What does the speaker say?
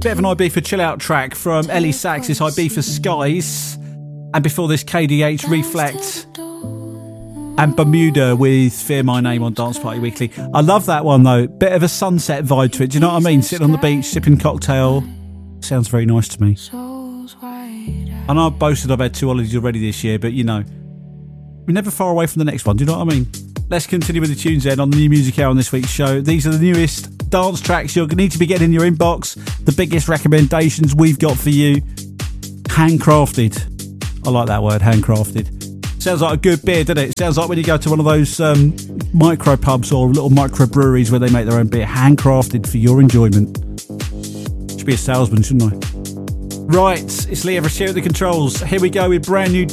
Bit of an Ibiza chill out track from Ellie Sachs's Ibiza Skies. And before this, KDH Reflect and Bermuda with Fear My Name on Dance Party Weekly. I love that one though. Bit of a sunset vibe to it. Do you know what I mean? Sitting on the beach, sipping cocktail. Sounds very nice to me. I know I've boasted I've had 2 holidays already this year, but you know, we're never far away from the next one. Do you know what I mean? Let's continue with the tunes then on the New Music Hour on this week's show. These are the newest dance tracks you're going to need to be getting in your inbox. The biggest recommendations we've got for you. Handcrafted. I like that word, handcrafted. Sounds like a good beer, doesn't it? Sounds like when you go to one of those micro pubs or little micro breweries where they make their own beer. Handcrafted for your enjoyment. Should be a salesman, shouldn't I? Right, it's Lee Everest here at the controls. Here we go with brand new